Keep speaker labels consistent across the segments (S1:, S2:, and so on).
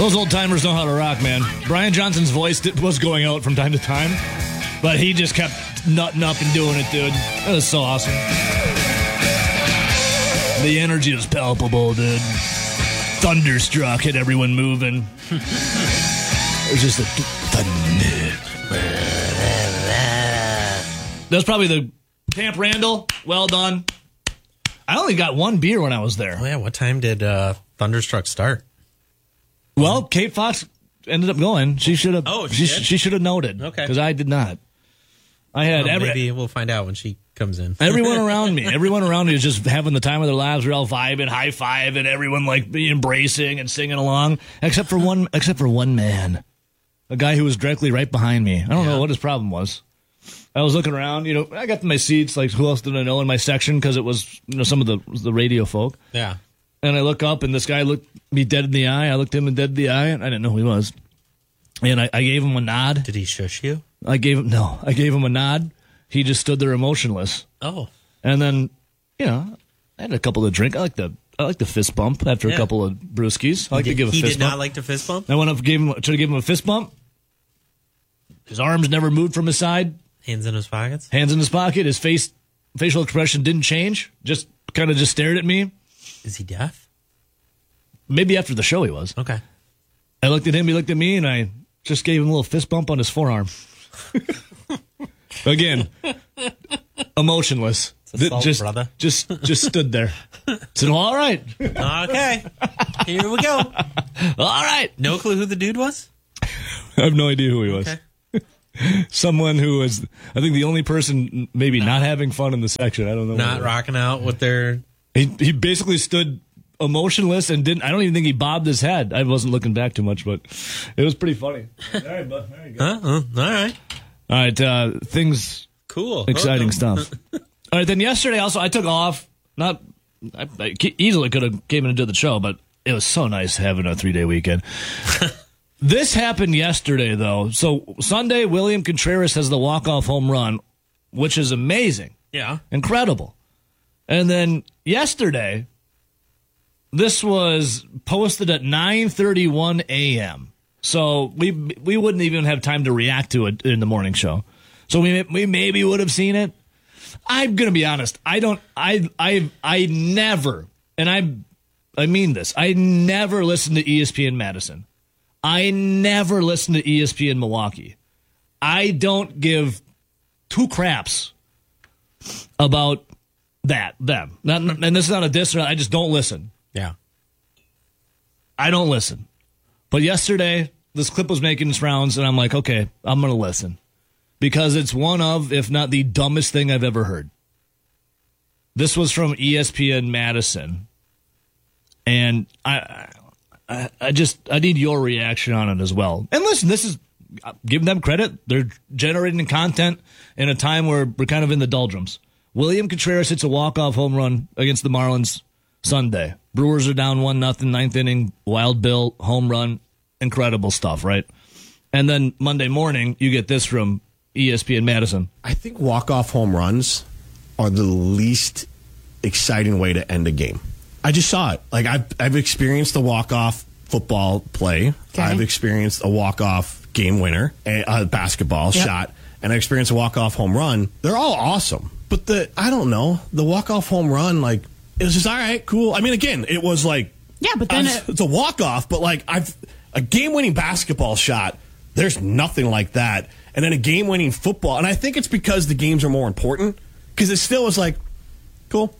S1: Those old timers know how to rock, man. Brian Johnson's voice was going out from time to time, but he just kept nutting up and doing it, dude. That was so awesome. The energy was palpable, dude. Thunderstruck had everyone moving. It was just a thunder. That's probably the Camp Randall. Well done. I only got one beer when I was there.
S2: Oh, yeah. What time did Thunderstruck start?
S1: Well, Kate Fox ended up going. She should have.
S2: Oh,
S1: she should have noted.
S2: Okay.
S1: Because I did not. I had
S2: maybe we'll find out when she comes in.
S1: Everyone around me was just having the time of their lives. We're all vibing, high five, and everyone like embracing and singing along, except for one man, a guy who was directly right behind me. I don't know what his problem was. I was looking around, I got to my seats, like who else did I know in my section, because it was, some of the radio folk.
S2: Yeah.
S1: And I look up, and this guy looked me dead in the eye. I looked him dead in the eye, and I didn't know who he was. And I gave him a nod.
S2: Did he shush you?
S1: I gave him a nod. He just stood there emotionless.
S2: Oh.
S1: And then, I had a couple of drinks. I like the fist bump after a couple of brewskis. I like to give a fist bump.
S2: He did not like the fist bump?
S1: I went up and tried to give him a fist bump. His arms never moved from his side.
S2: Hands in his pockets?
S1: Hands in his pocket. His facial expression didn't change. Just kind of just stared at me.
S2: Is he deaf?
S1: Maybe after the show he was.
S2: Okay.
S1: I looked at him, he looked at me, and I just gave him a little fist bump on his forearm. Again, emotionless.
S2: Brother.
S1: Just stood there. Said, well, all right.
S2: Okay. Here we go.
S1: All right.
S2: No clue who the dude was?
S1: I have no idea who he was.
S2: Okay.
S1: Someone who was, I think, the only person maybe not having fun in the section. I don't know.
S2: Not rocking out with their...
S1: He basically stood emotionless and didn't. I don't even think he bobbed his head. I wasn't looking back too much, but it was pretty funny. All right, bud. There you go.
S2: All right.
S1: All right. Things.
S2: Cool.
S1: Exciting stuff. All right. Then yesterday also I took off. I easily could have came in and did the show, but it was so nice having a 3-day weekend. This happened yesterday, though. So Sunday, William Contreras has the walk-off home run, which is amazing.
S2: Yeah.
S1: Incredible. And then yesterday, this was posted at 9:31 a.m. So we wouldn't even have time to react to it in the morning show. So we maybe would have seen it. I'm gonna be honest. I never, and I mean this. I never listened to ESPN Madison. I never listened to ESPN Milwaukee. I don't give two craps about them. And this is not a diss. I just don't listen.
S2: Yeah.
S1: I don't listen. But yesterday, this clip was making its rounds, and I'm like, okay, I'm going to listen. Because it's one of, if not the dumbest thing I've ever heard. This was from ESPN Madison. And I need your reaction on it as well. And listen, give them credit. They're generating content in a time where we're kind of in the doldrums. William Contreras hits a walk-off home run against the Marlins Sunday. Brewers are down 1-0, ninth inning, Wild Bill, home run. Incredible stuff, right? And then Monday morning, you get this from ESPN Madison.
S3: I think walk-off home runs are the least exciting way to end a game. I just saw it. Like I've experienced a walk-off football play. Okay. I've experienced a walk-off game winner, a basketball shot, and I experienced a walk-off home run. They're all awesome. But the walk-off home run, like, it was just, all right, cool. I mean, again, it was like,
S4: yeah, but then
S3: it's a walk-off, but like a game-winning basketball shot, there's nothing like that. And then a game-winning football, and I think it's because the games are more important, because it still was like, cool.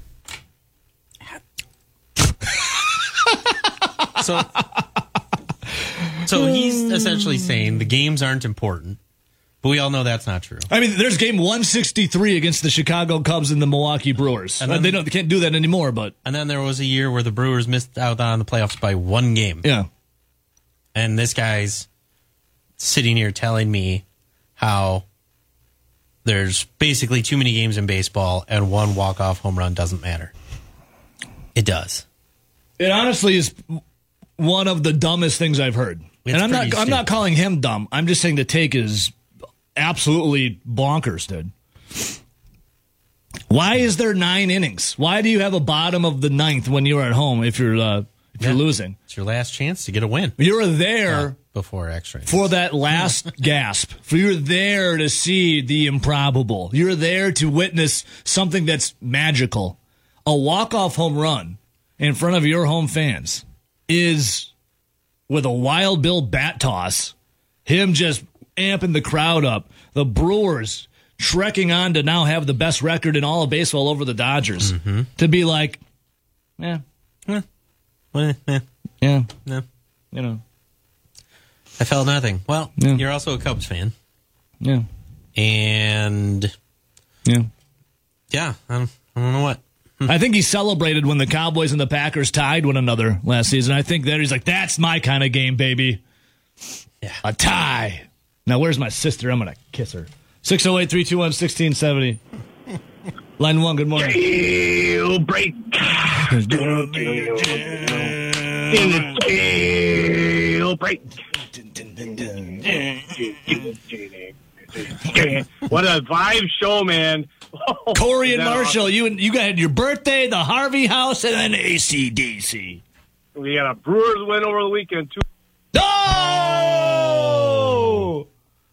S2: So he's essentially saying the games aren't important, but we all know that's not true.
S1: I mean, there's game 163 against the Chicago Cubs and the Milwaukee Brewers. And then, they can't do that anymore. And
S2: then there was a year where the Brewers missed out on the playoffs by one game.
S1: Yeah.
S2: And this guy's sitting here telling me how there's basically too many games in baseball and one walk-off home run doesn't matter. It does.
S1: It honestly is one of the dumbest things I've heard. And I'm not calling him dumb. I'm just saying the take is absolutely bonkers, dude. Why is there 9 innings? Why do you have a bottom of the 9th when you're at home if you're if you're losing.
S2: It's your last chance to get a win.
S1: You're there
S2: Before extra innings.
S1: for that last gasp. You're there to see the improbable. You're there to witness something that's magical. A walk-off home run in front of your home fans is, with a Wild Bill bat toss, him just amping the crowd up. The Brewers trekking on to now have the best record in all of baseball over the Dodgers. To be like, yeah,
S2: No.
S1: you know,
S2: I felt nothing. Well,
S1: Yeah.
S2: you're also a Cubs fan.
S1: yeah,
S2: And,
S1: yeah.
S2: yeah, I don't know what.
S1: I think he celebrated when the Cowboys and the Packers tied one another last season. I think that he's like, that's my kind of game, baby.
S2: Yeah.
S1: A tie. Now, where's my sister? I'm going to kiss her. 608-321-1670. Line 1, good morning.
S4: Jailbreak. In the jailbreak. What a vibe show, man.
S1: Corey and
S4: Is that
S1: Marshall, you got your birthday, the Harvey House, and then AC/DC.
S4: awesome? We got a Brewers win over the weekend, too.
S1: Oh!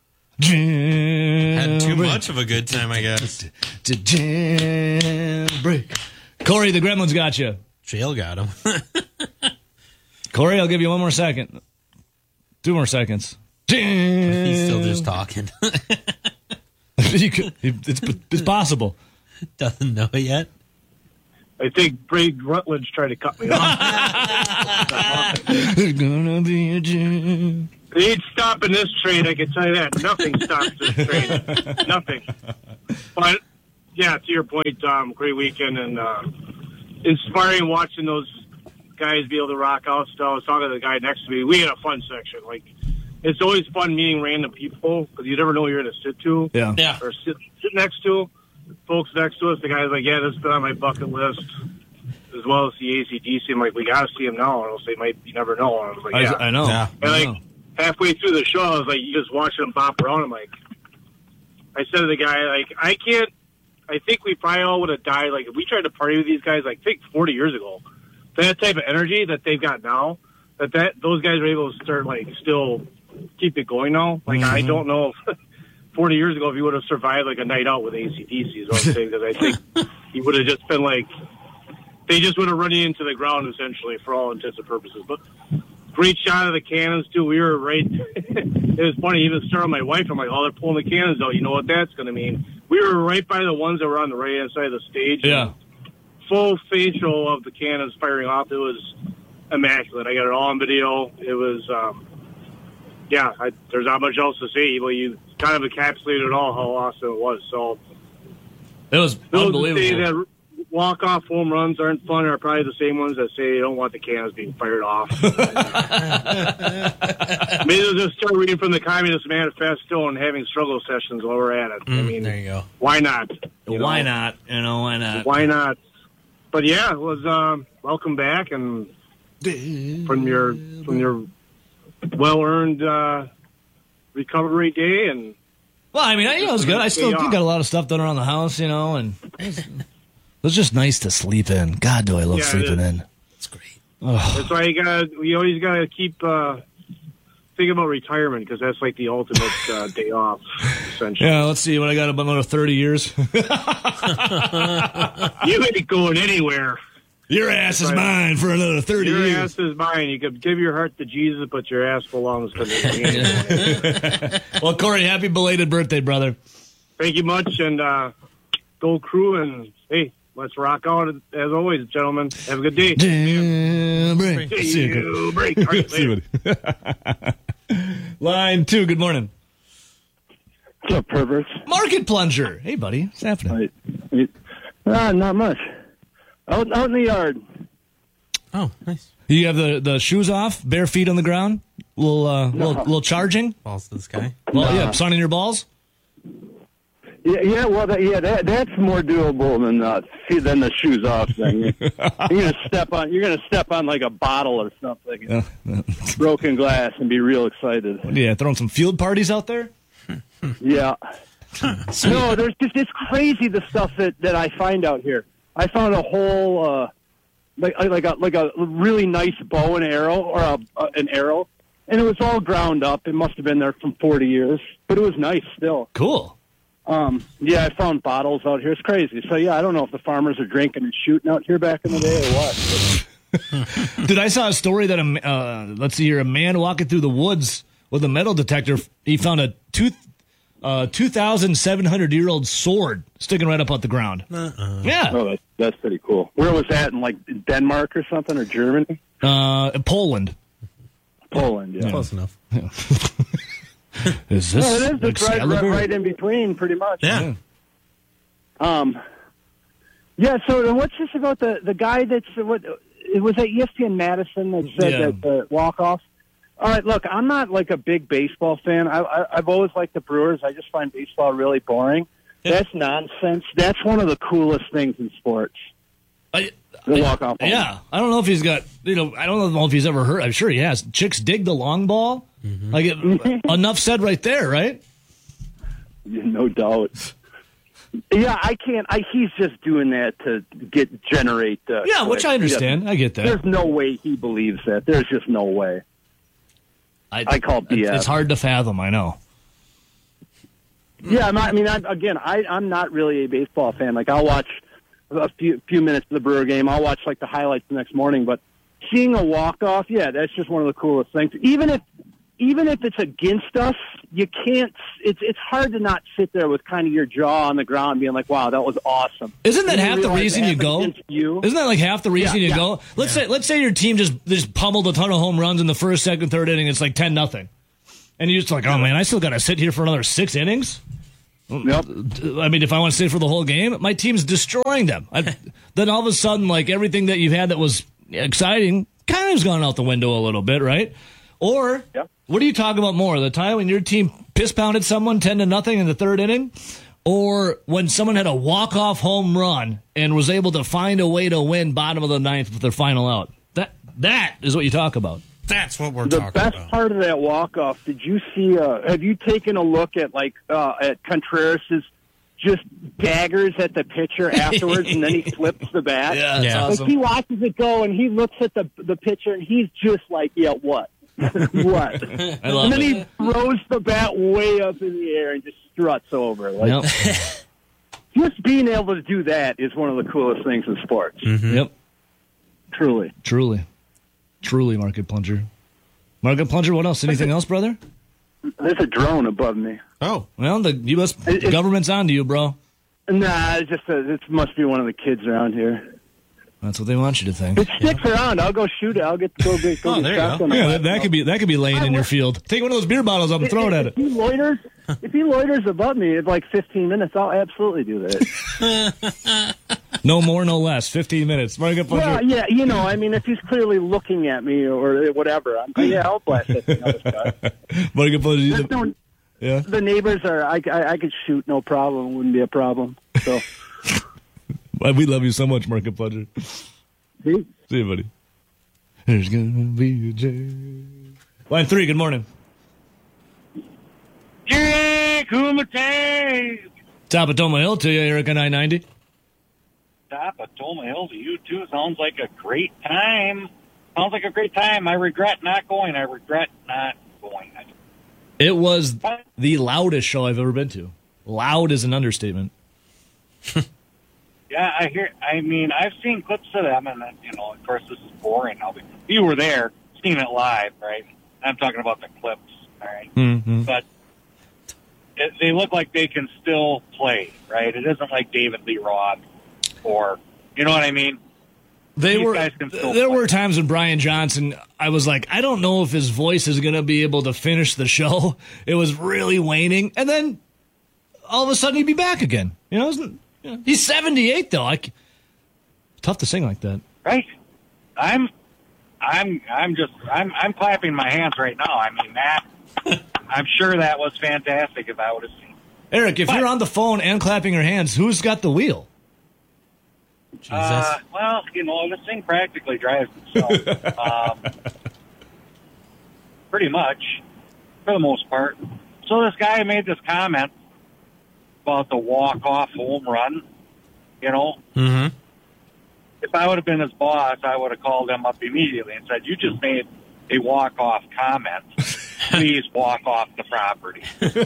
S2: Had too much of a good time, I guess.
S1: Jailbreak. Corey, the Gremlins got you.
S2: Jail got him.
S1: Corey, I'll give you one more second. 2 more seconds.
S2: He's still just talking.
S1: It's possible.
S2: Doesn't know it yet.
S4: I think Brady Rutledge tried to cut me off.
S1: It's gonna be a jail.
S4: They ain't stopping this train, I can tell you that. Nothing stops this train. Nothing. But, yeah, to your point, great weekend and inspiring watching those guys be able to rock out stuff. I was talking to the guy next to me. We had a fun section. Like, it's always fun meeting random people because you never know who you're going to sit to
S2: Yeah.
S4: or sit next to. Folks next to us, the guy's like, yeah, this has been on my bucket list, as well as the AC/DC. I'm like, we got to see him now, or else they might, you never know. And I was like, yeah.
S1: I know.
S2: Yeah.
S4: And
S1: I
S4: like
S1: know.
S4: halfway through the show, I was like, you just watching him bop around. I'm like, I said to the guy, like, I think we probably all would have died. Like, if we tried to party with these guys, like, I think 40 years ago, that type of energy that they've got now, those guys are able to start, like, still keep it going now. Like, I don't know if 40 years ago if he would have survived, like, a night out with AC/DC is what I'm saying, because I think he would have just been, like, they just would have run into the ground, essentially, for all intents and purposes. But great shot of the cannons, too. We were right. It was funny. Even started with my wife. I'm like, oh, they're pulling the cannons out. You know what that's going to mean? We were right by the ones that were on the right-hand side of the stage.
S1: Yeah.
S4: Full facial of the cannons firing off. It was immaculate. I got it all on video. It was, there's not much else to say. But you kind of encapsulated it all, how awesome it was. So
S1: It was
S4: those
S1: unbelievable.
S4: that say that walk-off home runs aren't fun are probably the same ones that say they don't want the cannons being fired off. Maybe they'll just start reading from the Communist Manifesto and having struggle sessions while we're at it. I mean,
S2: There you go.
S4: why not?
S1: Why not? Why not?
S4: Why not? But yeah, it was welcome back and from your well-earned recovery day. And
S1: Well, I mean, it was good. I still got a lot of stuff done around the house, and it was just nice to sleep in. God, do I love
S4: Yeah, it
S1: sleeping
S4: is.
S1: in.
S2: It's great.
S4: that's why you always gotta keep thinking about retirement, because that's like the ultimate day off, essentially.
S1: Yeah, let's see what I got about another 30 years.
S4: You ain't going anywhere.
S1: Your ass is mine for another 30
S4: Your
S1: years.
S4: ass is mine. You could give your heart to Jesus, but your ass belongs to me.
S1: Well, Corey, happy belated birthday, brother.
S4: Thank you much, and go Crew, and hey, let's rock out as always, gentlemen. Have a good day.
S1: Jailbreak. See you, Corey.
S4: Break. All right,
S1: See
S4: later.
S1: you. Line 2, good morning.
S5: What's up, perverts?
S1: Market Plunger. Hey, buddy. What's happening?
S5: Not much. Out in the yard.
S2: Oh, nice.
S1: You have the shoes off, bare feet on the ground? Little charging?
S2: Balls to the sky.
S1: Well, yeah, sun in your balls?
S5: Yeah. Well, that's more doable than the shoes off thing. You're gonna step on like a bottle or something, broken glass, and be real excited.
S1: Yeah, throwing some field parties out there?
S5: Yeah. No, there's just it's crazy the stuff that I find out here. I found a whole like a really nice bow and arrow or an arrow, and it was all ground up. It must have been there from 40 years, but it was nice still.
S1: Cool.
S5: Yeah, I found bottles out here. It's crazy. So yeah, I don't know if the farmers are drinking and shooting out here back in the day or what.
S1: Dude, I saw a story that a man walking through the woods with a metal detector, he found a 2,700-year-old sword sticking right up out the ground. Yeah.
S5: Oh, that's pretty cool. Where was that? In like Denmark or something, or Germany?
S1: Poland.
S5: Poland, yeah.
S2: Close enough.
S1: Is this
S5: No, it is. It's
S1: Excalibur?
S5: right in between, pretty much.
S2: Yeah.
S5: Yeah. So what's this about the guy that's what? It was at ESPN Madison that said that the walk off. All right, look, I'm not like a big baseball fan. I've always liked the Brewers. I just find baseball really boring. Yeah. That's nonsense. That's one of the coolest things in sports. The walk off.
S1: Yeah, I don't know if he's got. I don't know if he's ever heard. I'm sure he has. Chicks dig the long ball.
S2: Mm-hmm.
S1: Like enough said right there, right?
S5: Yeah, no doubt. Yeah, I can't. He's just doing that to generate.
S1: Yeah, which I understand. I get that.
S5: There's no way he believes that. There's just no way. I call BS.
S1: It's hard to fathom. I know.
S5: Yeah, I'm not really a baseball fan. Like, I'll watch a few minutes of the Brewer game. I'll watch like the highlights the next morning. But seeing a walk off, yeah, that's just one of the coolest things. Even if it's against us, you can't. It's hard to not sit there with kind of your jaw on the ground, being like, "Wow, that was awesome."
S1: Isn't that half the reason you go? Isn't that like half the reason you go? Let's say your team just pummeled a ton of home runs in the first, second, third inning. It's like 10-0, and you're just like, "Oh man, I still got to sit here for another 6 innings."
S5: Yep.
S1: I mean, if I want to sit for the whole game, my team's destroying them. Then all of a sudden, like everything that you've had that was exciting kind of's gone out the window a little bit, right? Or what do you talk about more? The time when your team piss pounded someone 10-0 in the third inning, or when someone had a walk-off home run and was able to find a way to win bottom of the ninth with their final out? That is what you talk about.
S2: That's what we're talking about.
S5: The best part of that walk-off, did you see, have you taken a look at, at Contreras' just daggers at the pitcher afterwards, and then he flips the bat?
S1: Yeah, that's awesome.
S5: Like, he watches it go, and he looks at the pitcher, and he's just like, yeah, what? What?
S1: I love
S5: and then
S1: it.
S5: he throws the bat way up in the air and just struts over. Like, just being able to do that is one of the coolest things in sports.
S2: Mm-hmm.
S1: Yep.
S5: Truly.
S1: Market Plunger. Market Plunger, what else? Anything else, brother?
S5: There's a drone above me.
S2: Oh.
S1: Well, the U.S. government's on to you, bro.
S5: Nah, it's just it must be one of the kids around here.
S1: That's what they want you to think.
S5: It sticks around. I'll go shoot it. I'll get go get
S2: Oh, there you go.
S5: shotgun.
S1: Yeah, that could be laying in your field. Take one of those beer bottles up and throw it at it.
S5: If he loiters above me in like 15 minutes, I'll absolutely do that.
S1: No more, no less. 15 minutes. Market Plunger.
S5: Well, yeah, if he's clearly looking at me or whatever, I'll blast that thing out of the sky.
S1: Market Plunger. Yeah.
S5: The neighbors are. I could shoot, no problem. Wouldn't be a problem. So.
S1: We love you so much, Market Plunger. See you, buddy. There's gonna be a change. Line 3, good morning.
S6: Jake Kumite!
S1: Top of Toma Hill to you, Erica 990.
S6: Top of Toma Hill to you, too. Sounds like a great time. I regret not going.
S1: It was the loudest show I've ever been to. Loud is an understatement.
S6: Yeah, I've seen clips of them, and of course, this is boring. You were there, seen it live, right? I'm talking about the clips, all right?
S1: Mm-hmm.
S6: But they look like they can still play, right? It isn't like David Lee Roth or, you know what I mean?
S1: There were times when Brian Johnson, I was like, I don't know if his voice is going to be able to finish the show. It was really waning. And then all of a sudden he'd be back again. He's 78 though. Tough to sing like that.
S6: Right. I'm clapping my hands right now. I'm sure that was fantastic if I would have seen.
S1: Eric, if you're on the phone and clapping your hands, who's got the wheel?
S2: Jesus.
S6: This thing practically drives itself. Pretty much, for the most part. So this guy made this comment about the walk-off home run,
S2: Mm-hmm.
S6: if I would have been his boss, I would have called him up immediately and said, "You just made a walk-off comment. Please walk off the property."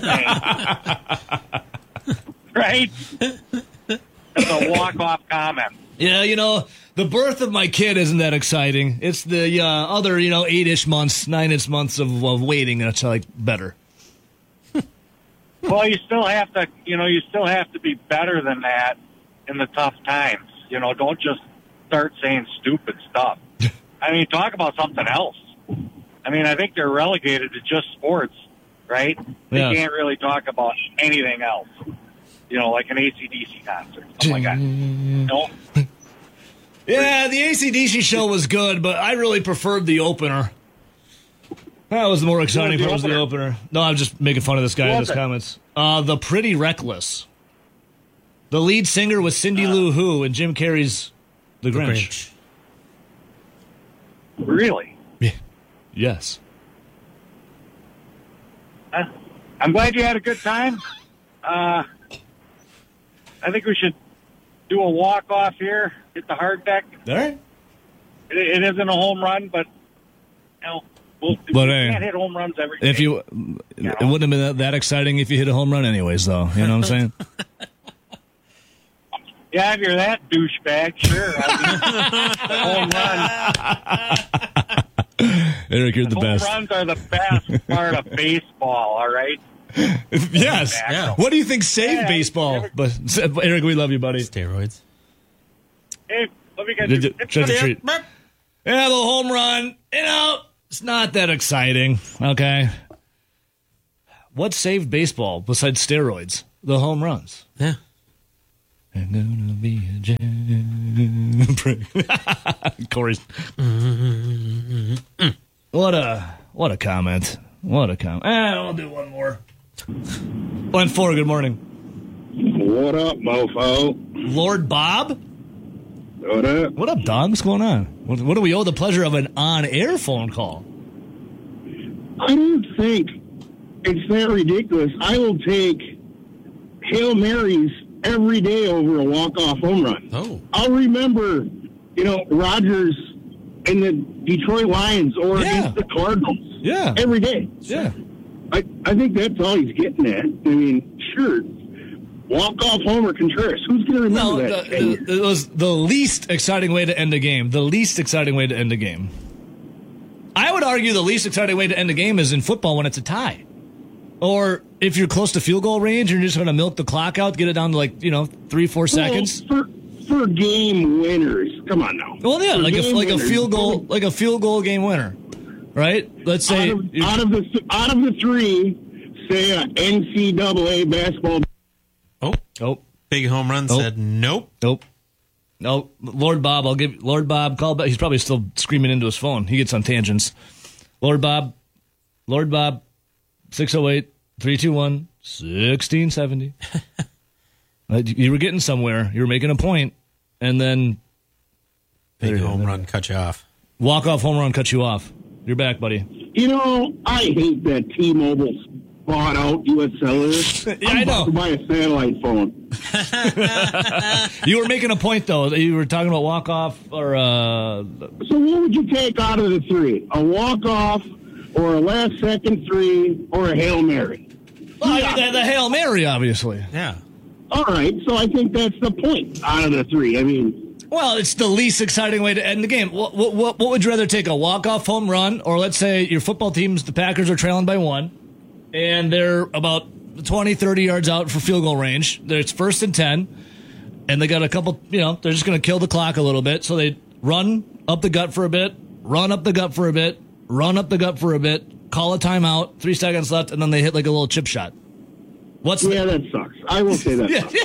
S6: Right? It's a walk-off comment.
S1: Yeah, the birth of my kid isn't that exciting. It's the other, 8-ish months, 9-ish months of waiting that's like better.
S6: Well, you still have to, be better than that in the tough times. Don't just start saying stupid stuff. I mean, talk about something else. I mean, I think they're relegated to just sports, right? They can't really talk about anything else. Like an AC/DC concert, something like that. No.
S1: Yeah, the AC/DC show was good, but I really preferred the opener. That was the more exciting part was the opener. No, I'm just making fun of this guy in his comments. The Pretty Reckless. The lead singer was Cindy Lou Who and Jim Carrey's The Grinch.
S6: Really?
S1: Yeah. Yes.
S6: I'm glad you had a good time. I think we should do a walk-off here, hit the hard deck.
S1: All right.
S6: It isn't a home run, but, we can't hit home runs every day.
S1: It wouldn't have been that exciting if you hit a home run anyways, though. You know what I'm saying?
S6: Yeah, if you're that douchebag, sure. Home run.
S1: Eric, you're the best.
S6: Home runs are the best part of baseball, all right?
S1: Yes. Yeah. What do you think saved baseball? But Eric, we love you, buddy.
S2: Steroids.
S6: Hey, let me get you.
S1: Treat. Yeah, the home run. It's not that exciting. Okay. What saved baseball besides steroids? The home runs.
S2: Yeah.
S1: I'm gonna be a jam. Corey's. What a comment. What a comment. I'll do one more. Line 4, good morning.
S7: What up, mofo?
S1: Lord Bob?
S7: What up?
S1: What up, dog? What's going on? What do we owe the pleasure of an on-air phone call?
S7: I don't think it's that ridiculous. I will take Hail Marys every day over a walk-off home run.
S2: Oh.
S7: I'll remember, Rodgers and the Detroit Lions or against the Cardinals.
S1: Yeah.
S7: Every day.
S1: Yeah.
S7: I think that's all he's getting at. I mean, sure, walk-off homer Contreras. Who's going to remember that?
S1: It was the least exciting way to end a game. The least exciting way to end a game. I would argue the least exciting way to end a game is in football when it's a tie. Or if you're close to field goal range and you're just going to milk the clock out, get it down to 3-4 seconds.
S7: For game winners. Come on now.
S1: Well, yeah, like a field goal game winner. Right? Let's say
S7: out of the three, say a NCAA basketball.
S2: Oh, big home run said nope.
S1: No, Lord Bob, I'll give Lord Bob call back. He's probably still screaming into his phone. He gets on tangents. Lord Bob, 608-321-1670. You were getting somewhere. You were making a point, and then
S2: big home run cut you off.
S1: Walk-off home run cut you off. You're back, buddy.
S7: I hate that T-Mobile's bought out U.S. Cellular.
S1: Yeah, I know.
S7: To buy a satellite phone.
S1: You were making a point, though. You were talking about walk-off or...
S7: So what would you take out of the three? A walk-off or a last-second three or a Hail Mary?
S1: Well, the Hail Mary, obviously.
S2: Yeah.
S7: All right, so I think that's the point out of the three. I mean...
S1: Well, it's the least exciting way to end the game. What would you rather take, a walk-off home run, or let's say your football teams, the Packers, are trailing by 1, and they're about 20, 30 yards out for field goal range. It's 1st and 10, and they got a couple, they're just going to kill the clock a little bit, so they run up the gut for a bit, run up the gut for a bit, run up the gut for a bit, call a timeout, 3 seconds left, and then they hit like a little chip shot.
S7: That sucks. I will say that.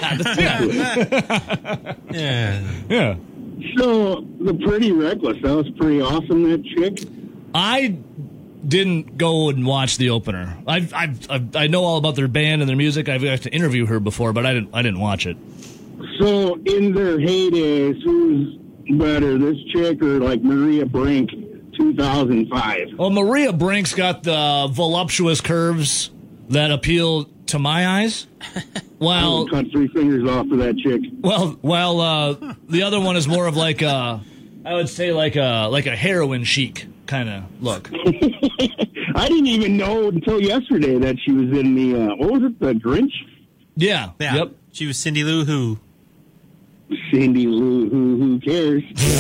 S1: Yeah.
S7: So the Pretty Reckless, that was pretty awesome. That chick.
S1: I didn't go and watch the opener. I know all about their band and their music. I've got to interview her before, but I didn't watch it.
S7: So in their heydays, who's better, this chick or like Maria Brink, 2005?
S1: Well, Maria Brink's got the voluptuous curves that appeal to my eyes.
S7: I
S1: While
S7: would cut 3 fingers off of that chick.
S1: while the other one is more of like I would say like a heroin chic kind of look.
S7: I didn't even know until yesterday that she was in the, what was it, the Grinch?
S1: Yeah.
S2: Yeah.
S1: Yep.
S2: She was Cindy Lou Who.
S7: Cindy Lou, who cares?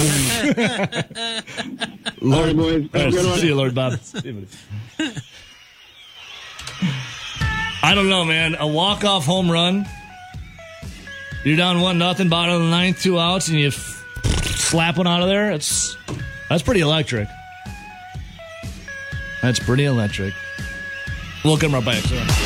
S7: All right, boys. Have a good one.
S1: See you, Lord Bob. I don't know, man. A walk-off home run. You're down 1-0, bottom of the ninth, 2 outs, and you slap one out of there. That's pretty electric. That's pretty electric. We'll come right back. So.